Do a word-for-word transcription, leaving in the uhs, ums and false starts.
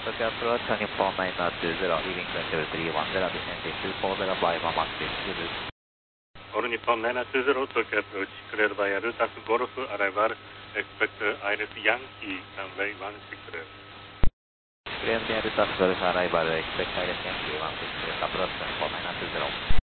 Tokyo approach Nippon nine two zero, leaving two three one zero, descending two four zero five, Max two. All Nippon nine two zero, Tokyo approach, cleared by Lutas Golf, arrival, expect Iris Yankee, runway one six zero. Cleared by Lutas Golf, arrival, expect Iris Yankee one six zero, approach Nippon nine two zero.